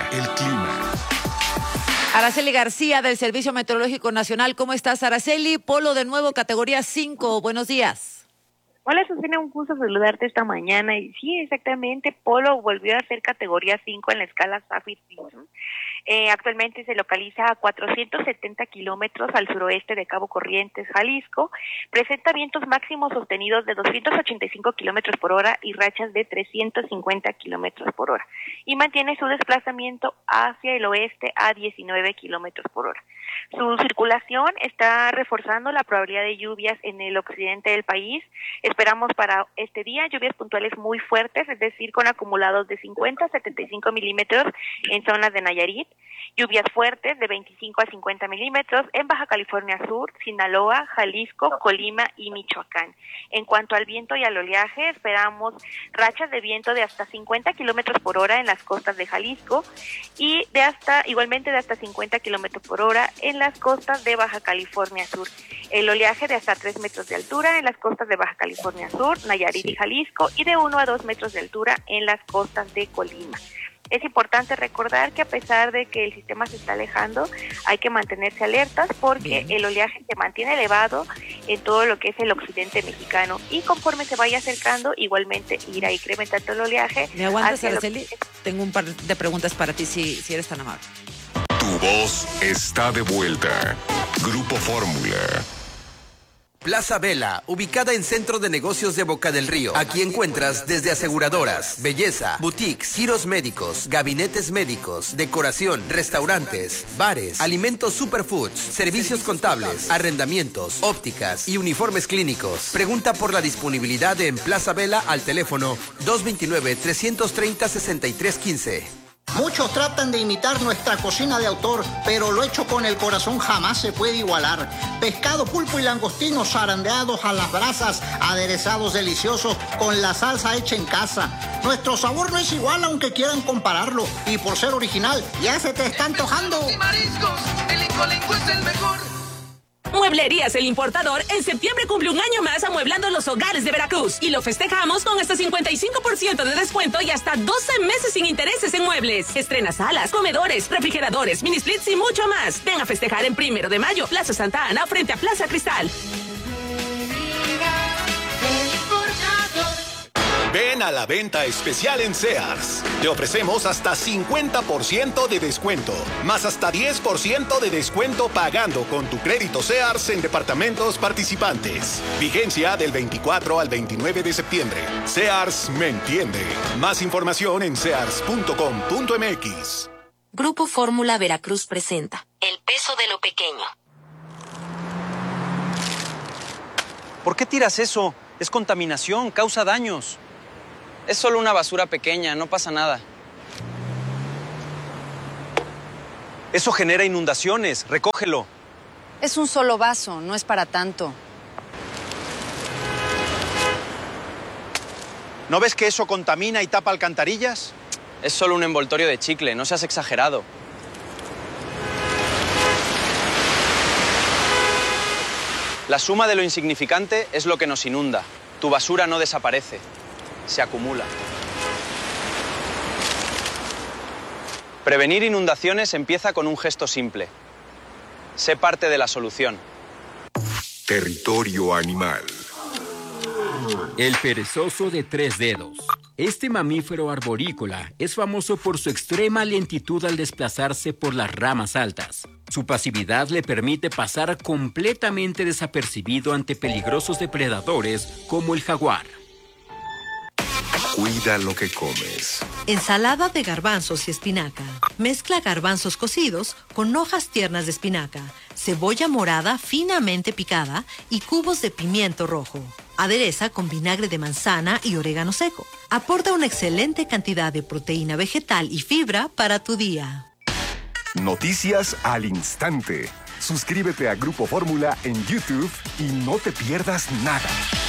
Araceli García, del Servicio Meteorológico Nacional. ¿Cómo estás, Araceli? Polo de nuevo, categoría 5. Buenos días. Hola, Susana, un gusto saludarte esta mañana. Y sí, exactamente, Polo volvió a ser categoría 5 en la escala Saffir-Simpson. Actualmente se localiza a 470 kilómetros al suroeste de Cabo Corrientes, Jalisco. Presenta vientos máximos sostenidos de 285 kilómetros por hora y rachas de 350 kilómetros por hora. Y mantiene su desplazamiento hacia el oeste a 19 kilómetros por hora. Su circulación está reforzando la probabilidad de lluvias en el occidente del país. Esperamos para este día lluvias puntuales muy fuertes, es decir, con acumulados de 50 a 75 milímetros en zonas de Nayarit. Lluvias fuertes de 25 a 50 milímetros en Baja California Sur, Sinaloa, Jalisco, Colima y Michoacán. En cuanto al viento y al oleaje, esperamos rachas de viento de hasta 50 kilómetros por hora en las costas de Jalisco y igualmente de hasta 50 kilómetros por hora en las costas de Baja California Sur. El oleaje de hasta 3 metros de altura en las costas de Baja California Sur, Nayarit y Jalisco, y de 1 a 2 metros de altura en las costas de Colima. Es importante recordar que a pesar de que el sistema se está alejando, hay que mantenerse alertas porque el oleaje se mantiene elevado en todo lo que es el occidente mexicano y conforme se vaya acercando, igualmente irá incrementando el oleaje. ¿Me aguantas, Araceli? Tengo un par de preguntas para ti, si eres tan amable. Tu voz está de vuelta. Grupo Fórmula. Plaza Vela, ubicada en Centro de Negocios de Boca del Río. Aquí encuentras desde aseguradoras, belleza, boutiques, giros médicos, gabinetes médicos, decoración, restaurantes, bares, alimentos superfoods, servicios contables, arrendamientos, ópticas y uniformes clínicos. Pregunta por la disponibilidad en Plaza Vela al teléfono 229-330-6315. Muchos tratan de imitar nuestra cocina de autor, pero lo hecho con el corazón jamás se puede igualar. Pescado, pulpo y langostinos zarandeados a las brasas, aderezados deliciosos con la salsa hecha en casa. Nuestro sabor no es igual aunque quieran compararlo, y por ser original ya se te está antojando. Y mariscos, el Incolenco es el mejor. Mueblerías El Importador en septiembre cumple un año más amueblando los hogares de Veracruz y lo festejamos con hasta 55% de descuento y hasta 12 meses sin intereses en muebles. Estrena salas, comedores, refrigeradores, mini splits y mucho más. Ven a festejar en 1 de mayo, Plaza Santa Ana frente a Plaza Cristal. Ven a la venta especial en Sears. Te ofrecemos hasta 50% de descuento, más hasta 10% de descuento pagando con tu crédito Sears en departamentos participantes. Vigencia del 24 al 29 de septiembre. Sears me entiende. Más información en sears.com.mx. Grupo Fórmula Veracruz presenta El peso de lo pequeño. ¿Por qué tiras eso? Es contaminación, causa daños. Es solo una basura pequeña, no pasa nada. Eso genera inundaciones, recógelo. Es un solo vaso, no es para tanto. ¿No ves que eso contamina y tapa alcantarillas? Es solo un envoltorio de chicle, no seas exagerado. La suma de lo insignificante es lo que nos inunda. Tu basura no desaparece, se acumula. Prevenir inundaciones empieza con un gesto simple. Sé parte de la solución. Territorio animal. El perezoso de 3 dedos. Este mamífero arborícola es famoso por su extrema lentitud al desplazarse por las ramas altas. Su pasividad le permite pasar completamente desapercibido ante peligrosos depredadores como el jaguar. Cuida lo que comes. Ensalada de garbanzos y espinaca. Mezcla garbanzos cocidos con hojas tiernas de espinaca, cebolla morada finamente picada y cubos de pimiento rojo. Adereza con vinagre de manzana y orégano seco. Aporta una excelente cantidad de proteína vegetal y fibra para tu día. Noticias al instante. Suscríbete a Grupo Fórmula en YouTube y no te pierdas nada.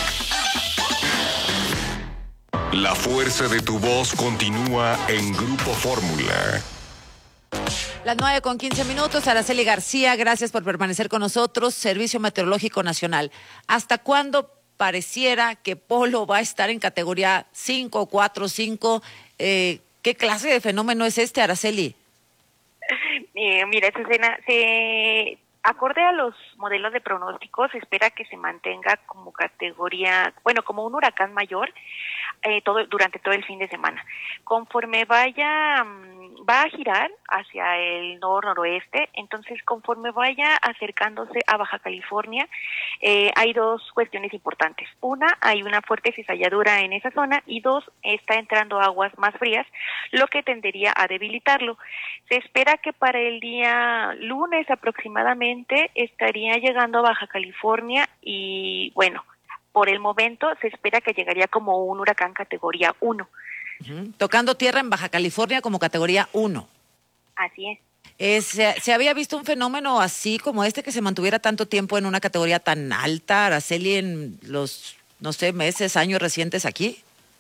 La fuerza de tu voz continúa en Grupo Fórmula. Las 9:15. Araceli García, gracias por permanecer con nosotros. Servicio Meteorológico Nacional. ¿Hasta cuándo pareciera que Polo va a estar en categoría 5, 4, 5? ¿Qué clase de fenómeno es este, Araceli? Mira, Susana, acorde a los modelos de pronósticos, se espera que se mantenga como categoría, como un huracán mayor durante todo el fin de semana. Conforme va a girar hacia el noroeste, entonces conforme vaya acercándose a Baja California, hay dos cuestiones importantes. Una, hay una fuerte cizalladura en esa zona, y dos, está entrando aguas más frías, lo que tendería a debilitarlo. Se espera que para el día lunes aproximadamente estaría llegando a Baja California y por el momento se espera que llegaría como un huracán categoría 1. Tocando tierra en Baja California como categoría 1. Así es. ¿Se había visto un fenómeno así como este, que se mantuviera tanto tiempo en una categoría tan alta, Araceli, en los, meses, años recientes aquí?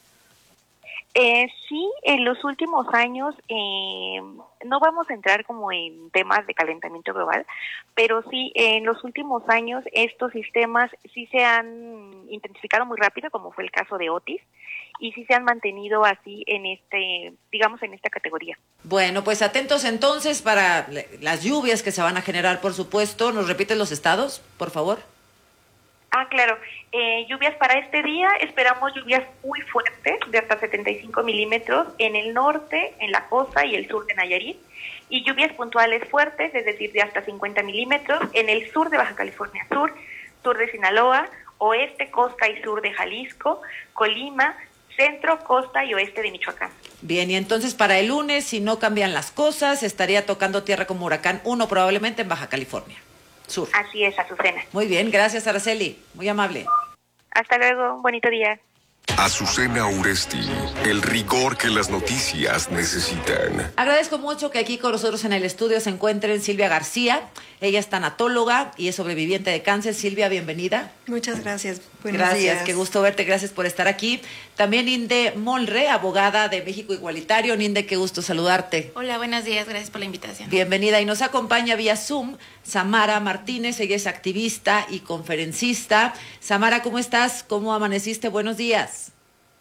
Sí, en los últimos años, no vamos a entrar como en temas de calentamiento global, pero sí, en los últimos años estos sistemas sí se han intensificado muy rápido, como fue el caso de Otis, y sí se han mantenido así en esta categoría. Bueno, pues atentos entonces para las lluvias que se van a generar, por supuesto. ¿Nos repites los estados, por favor? Claro. Lluvias para este día, esperamos lluvias muy fuertes, de hasta 75 milímetros en el norte, en la costa y el sur de Nayarit, y lluvias puntuales fuertes, es decir, de hasta 50 milímetros en el sur de Baja California Sur, sur de Sinaloa, oeste, costa y sur de Jalisco, Colima, centro, costa y oeste de Michoacán. Bien, y entonces para el lunes, si no cambian las cosas, estaría tocando tierra como huracán 1 probablemente en Baja California Sur. Así es, Azucena. Muy bien, gracias, Araceli, muy amable. Hasta luego, bonito día. Azucena Uresti, el rigor que las noticias necesitan. Agradezco mucho que aquí con nosotros en el estudio se encuentren Silvia García. Ella es tanatóloga y es sobreviviente de cáncer. Silvia, bienvenida. Muchas gracias. Buenos días. Gracias, qué gusto verte, gracias por estar aquí. También Inde Molre, abogada de México Igualitario. Inde, qué gusto saludarte. Hola, buenos días, gracias por la invitación. Bienvenida, y nos acompaña vía Zoom Samara Martínez. Ella es activista y conferencista. Samara, ¿cómo estás? ¿Cómo amaneciste? Buenos días.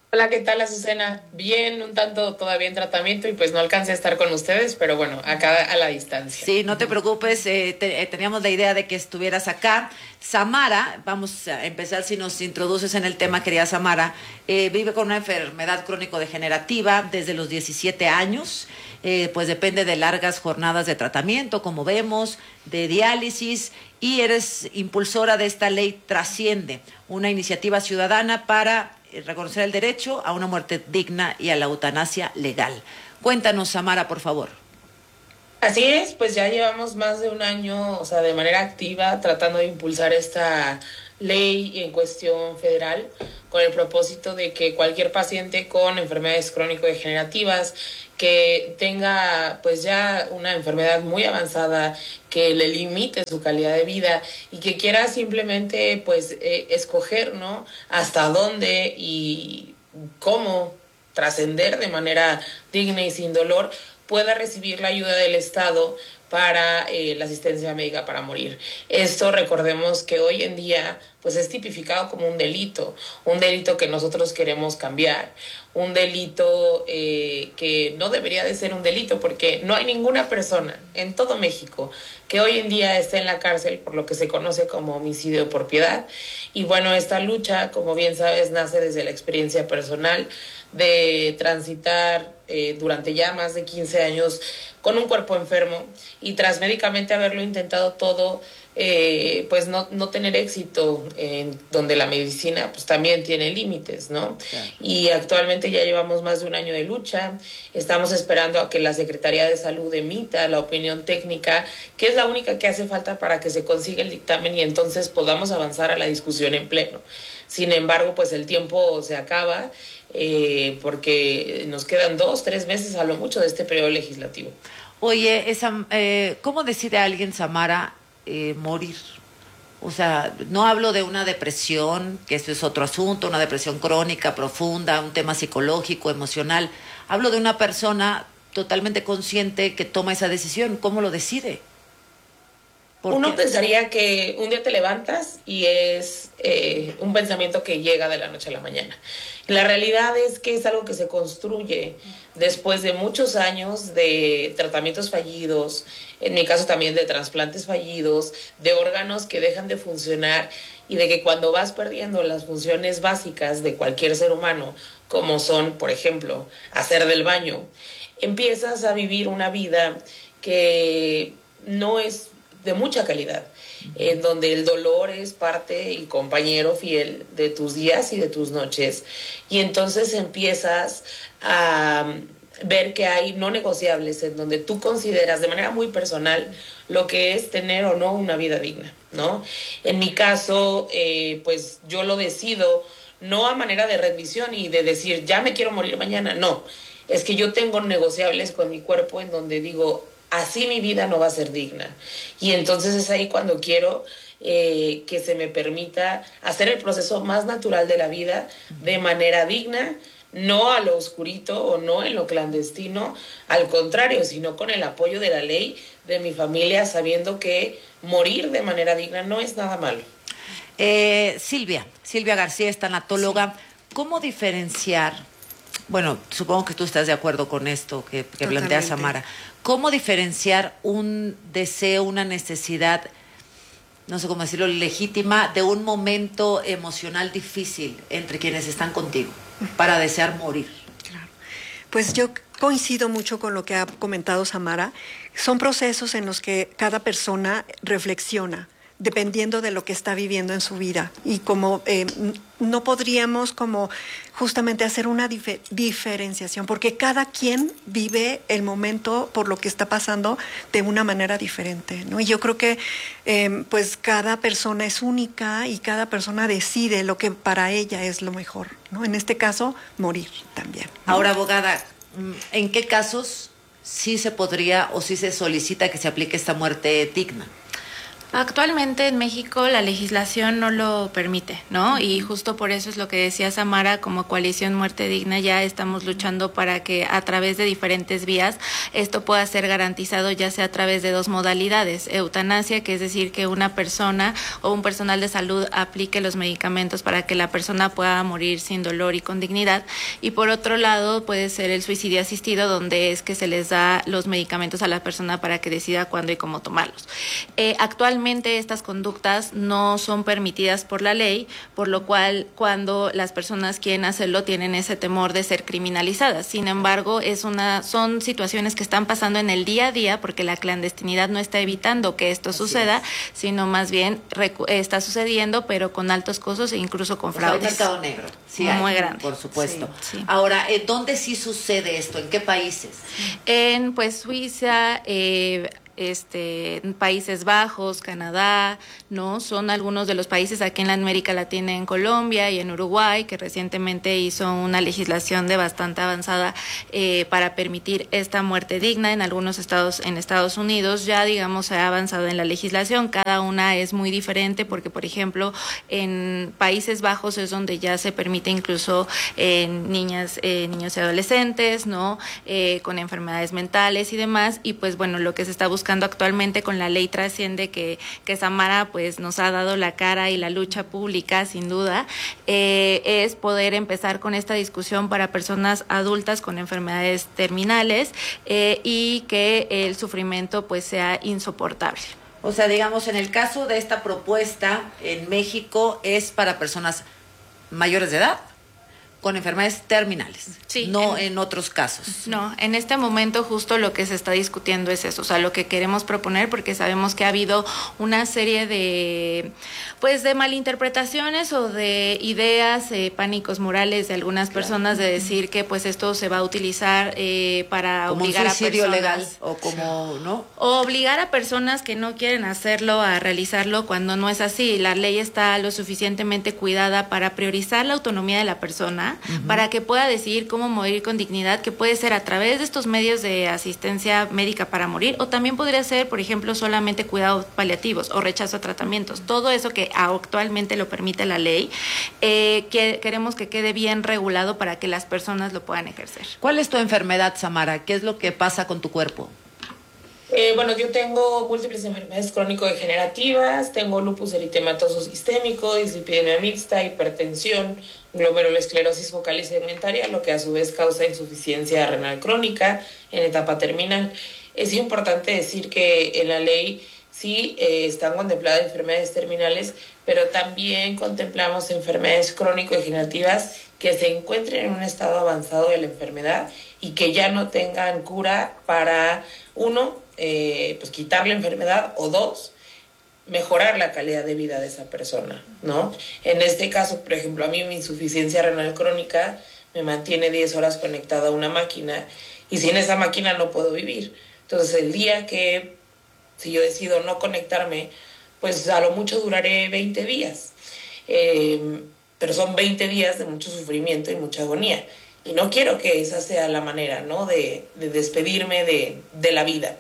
Hola, ¿qué tal, Azucena? Bien, un tanto todavía en tratamiento y pues no alcancé a estar con ustedes, pero bueno, acá a la distancia. Sí, no te preocupes, teníamos la idea de que estuvieras acá. Samara, vamos a empezar si nos introduces en el tema, querida Samara, vive con una enfermedad crónico-degenerativa desde los 17 años, pues depende de largas jornadas de tratamiento, como vemos, de diálisis, y eres impulsora de esta ley Trasciende, una iniciativa ciudadana para reconocer el derecho a una muerte digna y a la eutanasia legal. Cuéntanos, Samara, por favor. Así es, pues ya llevamos más de un año, o sea, de manera activa, tratando de impulsar esta ley en cuestión federal, con el propósito de que cualquier paciente con enfermedades crónico-degenerativas que tenga pues ya una enfermedad muy avanzada que le limite su calidad de vida y que quiera simplemente pues escoger, ¿no?, hasta dónde y cómo trascender de manera digna y sin dolor, pueda recibir la ayuda del Estado para la asistencia médica para morir. Esto, recordemos que hoy en día pues es tipificado como un delito que nosotros queremos cambiar, un delito que no debería de ser un delito, porque no hay ninguna persona en todo México que hoy en día esté en la cárcel por lo que se conoce como homicidio por piedad. Y bueno, esta lucha, como bien sabes, nace desde la experiencia personal de transitar durante ya más de 15 años con un cuerpo enfermo y tras médicamente haberlo intentado todo, pues no tener éxito, en donde la medicina pues también tiene límites, ¿no? Yeah. Y actualmente ya llevamos más de un año de lucha, estamos esperando a que la Secretaría de Salud emita la opinión técnica, que es la única que hace falta para que se consiga el dictamen y entonces podamos avanzar a la discusión en pleno. Sin embargo, pues el tiempo se acaba, porque nos quedan 2-3 meses a lo mucho de este periodo legislativo. Oye, ¿cómo decide alguien, Samara, morir? O sea, no hablo de una depresión, que eso es otro asunto, una depresión crónica, profunda, un tema psicológico, emocional. Hablo de una persona totalmente consciente que toma esa decisión. ¿Cómo lo decide? Uno pensaría que un día te levantas y es un pensamiento que llega de la noche a la mañana. La realidad es que es algo que se construye después de muchos años de tratamientos fallidos, en mi caso también de trasplantes fallidos, de órganos que dejan de funcionar y de que cuando vas perdiendo las funciones básicas de cualquier ser humano, como son, por ejemplo, hacer del baño, empiezas a vivir una vida que no es de mucha calidad, en donde el dolor es parte y compañero fiel de tus días y de tus noches, y entonces empiezas a ver que hay no negociables en donde tú consideras de manera muy personal lo que es tener o no una vida digna, ¿no? En mi caso, pues yo lo decido no a manera de rendición y de decir, ya me quiero morir mañana, no, es que yo tengo negociables con mi cuerpo en donde digo, así mi vida no va a ser digna. Y entonces es ahí cuando quiero que se me permita hacer el proceso más natural de la vida de manera digna, no a lo oscurito o no en lo clandestino, al contrario, sino con el apoyo de la ley, de mi familia, sabiendo que morir de manera digna no es nada malo. Silvia García es tanatóloga. ¿Cómo diferenciar? Bueno, supongo que tú estás de acuerdo con esto que plantea Samara. ¿Cómo diferenciar un deseo, una necesidad, no sé cómo decirlo, legítima, de un momento emocional difícil entre quienes están contigo para desear morir? Claro. Pues yo coincido mucho con lo que ha comentado Samara. Son procesos en los que cada persona reflexiona dependiendo de lo que está viviendo en su vida, y como no podríamos como justamente hacer una diferenciación, porque cada quien vive el momento por lo que está pasando de una manera diferente, ¿no? Y yo creo que pues cada persona es única y cada persona decide lo que para ella es lo mejor, ¿no? En este caso, morir también, ¿no? Ahora, abogada, ¿en qué casos sí se podría o sí se solicita que se aplique esta muerte digna? Actualmente en México la legislación no lo permite, ¿no? Y justo por eso es lo que decía Samara, como Coalición Muerte Digna ya estamos luchando para que a través de diferentes vías esto pueda ser garantizado, ya sea a través de dos modalidades: eutanasia, que es decir, que una persona o un personal de salud aplique los medicamentos para que la persona pueda morir sin dolor y con dignidad, y por otro lado puede ser el suicidio asistido, donde es que se les da los medicamentos a la persona para que decida cuándo y cómo tomarlos. Actualmente estas conductas no son permitidas por la ley, por lo cual cuando las personas quieren hacerlo tienen ese temor de ser criminalizadas. Sin embargo, son situaciones que están pasando en el día a día, porque la clandestinidad no está evitando que esto suceda, sino más bien está sucediendo, pero con altos costos e incluso con fraudes. Hay mercado negro, sí, muy grande. Por supuesto. Sí. Ahora, ¿dónde sí sucede esto? ¿En qué países? En Suiza, Países Bajos, Canadá, ¿no? Son algunos de los países aquí en la América Latina, en Colombia y en Uruguay, que recientemente hizo una legislación de bastante avanzada para permitir esta muerte digna. En algunos estados, en Estados Unidos, ya digamos se ha avanzado en la legislación. Cada una es muy diferente porque, por ejemplo, en Países Bajos es donde ya se permite incluso niños y adolescentes, ¿no? Con enfermedades mentales y demás. Y pues bueno, lo que se está buscando actualmente con la ley Trasciende, que Samara pues nos ha dado la cara y la lucha pública sin duda, es poder empezar con esta discusión para personas adultas con enfermedades terminales y que el sufrimiento pues sea insoportable. O sea, digamos, en el caso de esta propuesta en México es para personas mayores de edad con enfermedades terminales, sí, no en otros casos. No, en este momento justo lo que se está discutiendo es eso, o sea, lo que queremos proponer, porque sabemos que ha habido una serie de malinterpretaciones o de ideas, pánicos morales de algunas personas de decir que pues esto se va a utilizar para como obligar un suicidio a personas legal o como, ¿no? O obligar a personas que no quieren hacerlo a realizarlo cuando no es así. La ley está lo suficientemente cuidada para priorizar la autonomía de la persona, para que pueda decidir cómo morir con dignidad, que puede ser a través de estos medios de asistencia médica para morir, o también podría ser, por ejemplo, solamente cuidados paliativos o rechazo a tratamientos. Todo eso que actualmente lo permite la ley, que queremos que quede bien regulado para que las personas lo puedan ejercer. ¿Cuál es tu enfermedad, Samara? ¿Qué es lo que pasa con tu cuerpo? Yo tengo múltiples enfermedades crónico-degenerativas, tengo lupus eritematoso sistémico, dislipidemia mixta, hipertensión, glomerulosclerosis focal y segmentaria, lo que a su vez causa insuficiencia renal crónica en etapa terminal. Es importante decir que en la ley sí están contempladas enfermedades terminales, pero también contemplamos enfermedades crónico-degenerativas que se encuentren en un estado avanzado de la enfermedad y que ya no tengan cura para, uno, quitar la enfermedad, o dos, mejorar la calidad de vida de esa persona, ¿no? En este caso, por ejemplo, a mí mi insuficiencia renal crónica me mantiene 10 horas conectada a una máquina y sin esa máquina no puedo vivir. Entonces, el día que, si yo decido no conectarme, pues a lo mucho duraré 20 días. Pero son 20 días de mucho sufrimiento y mucha agonía. Y no quiero que esa sea la manera, ¿no?, de despedirme de la vida.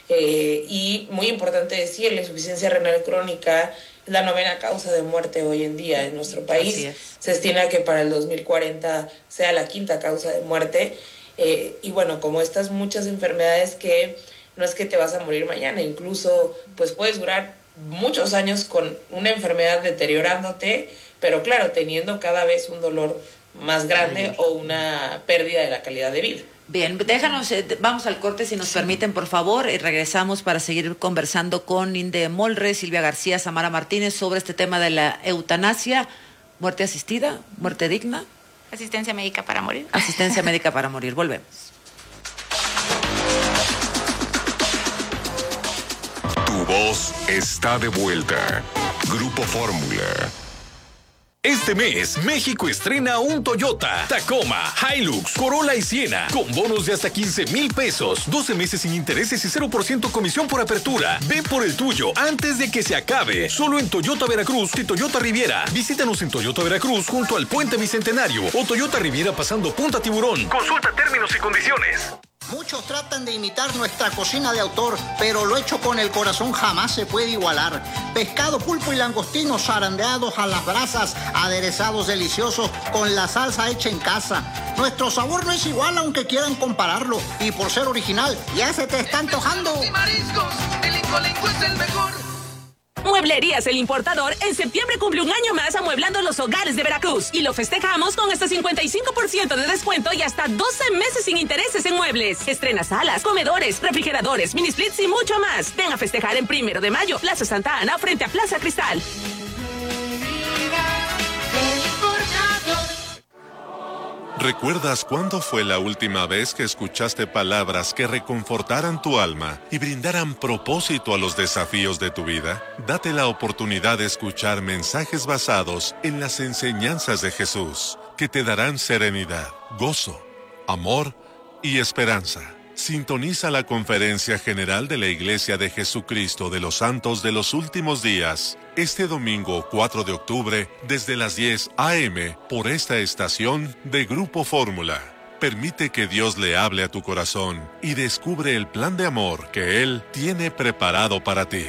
Y muy importante decir, la insuficiencia renal crónica es la 9ª causa de muerte hoy en día en nuestro país. Se estima que para el 2040 sea la 5ª causa de muerte. Y bueno, como estas muchas enfermedades que no es que te vas a morir mañana, incluso pues puedes durar muchos años con una enfermedad deteriorándote, pero claro, teniendo cada vez un dolor más grande o una pérdida de la calidad de vida. Bien, déjanos, vamos al corte si nos permiten, por favor, y regresamos para seguir conversando con Inde Molre, Silvia García, Samara Martínez sobre este tema de la eutanasia, muerte asistida, muerte digna. Asistencia médica para morir. Asistencia médica para morir, volvemos. Tu voz está de vuelta. Grupo Fórmula. Este mes, México estrena un Toyota, Tacoma, Hilux, Corolla y Siena, con bonos de hasta 15,000 pesos, 12 meses sin intereses y 0% comisión por apertura. Ve por el tuyo antes de que se acabe. Solo en Toyota Veracruz y Toyota Riviera. Visítanos en Toyota Veracruz junto al Puente Bicentenario o Toyota Riviera pasando Punta Tiburón. Consulta términos y condiciones. Muchos tratan de imitar nuestra cocina de autor, pero lo hecho con el corazón jamás se puede igualar. Pescado, pulpo y langostinos zarandeados a las brasas, aderezados deliciosos con la salsa hecha en casa. Nuestro sabor no es igual aunque quieran compararlo, y por ser original ya se te está antojando. Y mariscos, el Incolenco es el mejor. Mueblerías El Importador en septiembre cumple un año más amueblando los hogares de Veracruz y lo festejamos con hasta 55% de descuento y hasta 12 meses sin intereses en muebles. Estrena salas, comedores, refrigeradores, mini splits y mucho más. Ven a festejar en 1 de mayo, Plaza Santa Ana frente a Plaza Cristal. ¿Recuerdas cuándo fue la última vez que escuchaste palabras que reconfortaran tu alma y brindaran propósito a los desafíos de tu vida? Date la oportunidad de escuchar mensajes basados en las enseñanzas de Jesús, que te darán serenidad, gozo, amor y esperanza. Sintoniza la Conferencia General de la Iglesia de Jesucristo de los Santos de los Últimos Días, este domingo 4 de octubre, desde las 10 a.m., por esta estación de Grupo Fórmula. Permite que Dios le hable a tu corazón y descubre el plan de amor que Él tiene preparado para ti.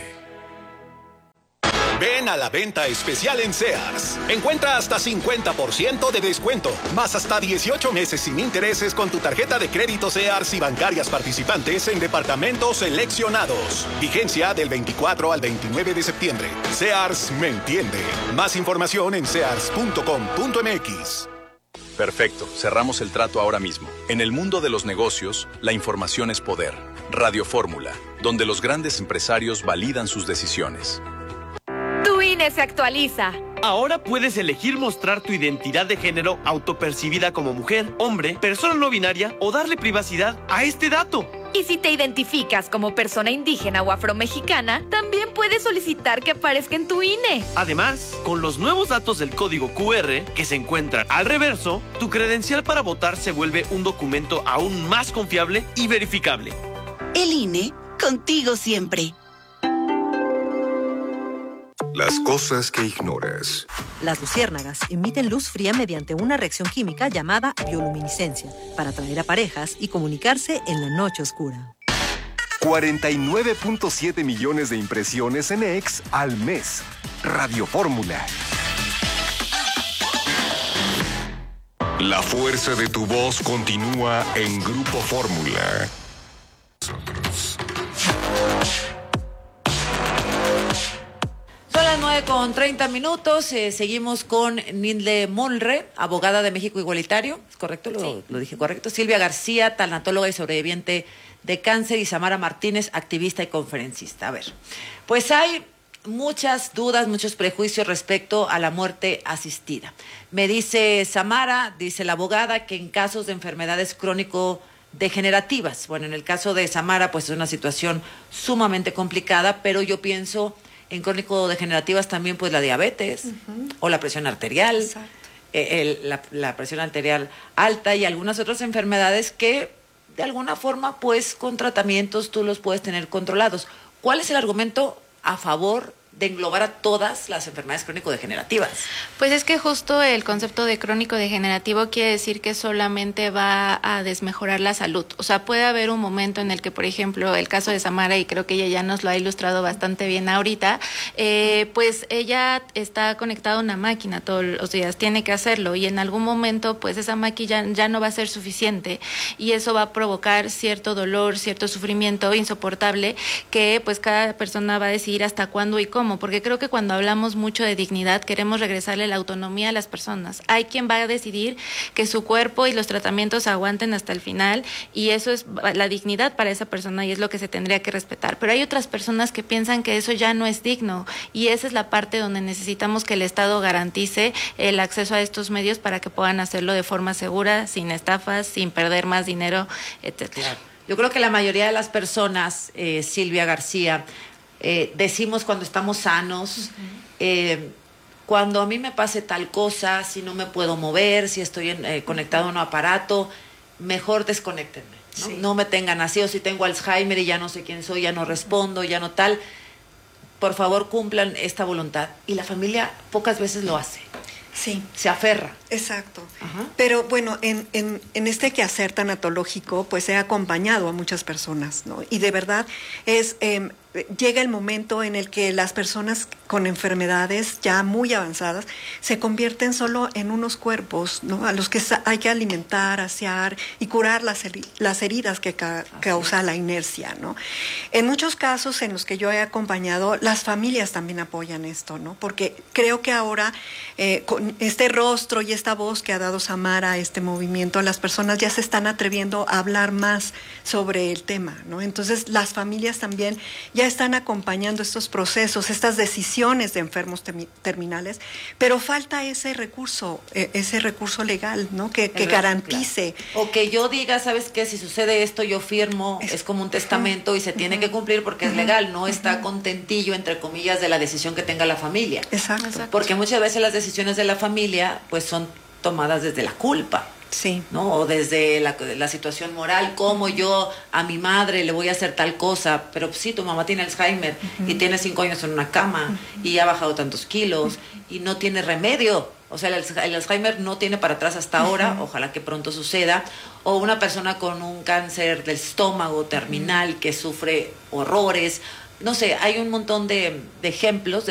Ven a la venta especial en Sears. Encuentra hasta 50% de descuento, más hasta 18 meses sin intereses con tu tarjeta de crédito Sears y bancarias participantes en departamentos seleccionados. Vigencia del 24 al 29 de septiembre. Sears me entiende. Más información en sears.com.mx. Perfecto, cerramos el trato ahora mismo. En el mundo de los negocios, la información es poder. Radio Fórmula, donde los grandes empresarios validan sus decisiones. Tu INE se actualiza. Ahora puedes elegir mostrar tu identidad de género autopercibida como mujer, hombre, persona no binaria o darle privacidad a este dato. Y si te identificas como persona indígena o afromexicana, también puedes solicitar que aparezca en tu INE. Además, con los nuevos datos del código QR que se encuentran al reverso, tu credencial para votar se vuelve un documento aún más confiable y verificable. El INE, contigo siempre. Las cosas que ignoras. Las luciérnagas emiten luz fría mediante una reacción química llamada bioluminiscencia para atraer a parejas y comunicarse en la noche oscura. 49.7 millones de impresiones en X al mes. Radio Fórmula. La fuerza de tu voz continúa en Grupo Fórmula. Son las 9:30. Seguimos con Nindle Monre, abogada de México Igualitario. ¿Es correcto? ¿Lo dije correcto? Silvia García, tanatóloga y sobreviviente de cáncer. Y Samara Martínez, activista y conferencista. A ver, pues hay muchas dudas, muchos prejuicios respecto a la muerte asistida. Me dice Samara, dice la abogada, que en casos de enfermedades crónico-degenerativas, bueno, en el caso de Samara, pues es una situación sumamente complicada, pero yo pienso en crónico-degenerativas también, pues la diabetes o la presión arterial, la presión arterial alta y algunas otras enfermedades que de alguna forma, pues con tratamientos tú los puedes tener controlados. ¿Cuál es el argumento a favor de englobar a todas las enfermedades crónico-degenerativas? Pues es que justo el concepto de crónico-degenerativo quiere decir que solamente va a desmejorar la salud. O sea, puede haber un momento en el que, por ejemplo, el caso de Samara, y creo que ella ya nos lo ha ilustrado bastante bien ahorita, pues ella está conectada a una máquina todos los días, tiene que hacerlo, y en algún momento, pues esa máquina ya no va a ser suficiente, y eso va a provocar cierto dolor, cierto sufrimiento insoportable, que pues cada persona va a decidir hasta cuándo y cómo. Porque creo que cuando hablamos mucho de dignidad queremos regresarle la autonomía a las personas. Hay quien va a decidir que su cuerpo y los tratamientos aguanten hasta el final y eso es la dignidad para esa persona y es lo que se tendría que respetar. Pero hay otras personas que piensan que eso ya no es digno y esa es la parte donde necesitamos que el Estado garantice el acceso a estos medios para que puedan hacerlo de forma segura, sin estafas, sin perder más dinero, etc. Claro. Yo creo que la mayoría de las personas, Silvia García, decimos cuando estamos sanos, cuando a mí me pase tal cosa, si no me puedo mover, si estoy conectado a un aparato, mejor desconéctenme, ¿no? Sí. No me tengan así, o si tengo Alzheimer y ya no sé quién soy, ya no respondo, ya no tal. Por favor, cumplan esta voluntad. Y la familia pocas veces lo hace. Sí. Se aferra. Exacto. Pero bueno, en este quehacer tanatológico, pues he acompañado a muchas personas, ¿no? Y de verdad llega el momento en el que las personas con enfermedades ya muy avanzadas se convierten solo en unos cuerpos, ¿no? A los que hay que alimentar, asear y curar las heridas que causa la inercia, ¿no? En muchos casos en los que yo he acompañado, las familias también apoyan esto, ¿no? Porque creo que ahora con este rostro y esta voz que ha dado Samara a este movimiento, las personas ya se están atreviendo a hablar más sobre el tema, ¿no? Entonces las familias también ya están acompañando estos procesos, estas decisiones de enfermos terminales, pero falta ese recurso legal, ¿no? Que garantice. Claro. O que yo diga, ¿sabes qué? Si sucede esto, yo firmo, es como un testamento y se tiene que cumplir porque es legal, no está contentillo, entre comillas, de la decisión que tenga la familia. Exacto. Porque muchas veces las decisiones de la familia, pues son tomadas desde la culpa. Sí. ¿No? O desde la situación moral, como yo a mi madre le voy a hacer tal cosa, pero sí, tu mamá tiene Alzheimer y tiene 5 años en una cama y ha bajado tantos kilos y no tiene remedio. O sea, el Alzheimer no tiene para atrás hasta ahora, ojalá que pronto suceda. O una persona con un cáncer del estómago terminal que sufre horrores. No sé, hay un montón de ejemplos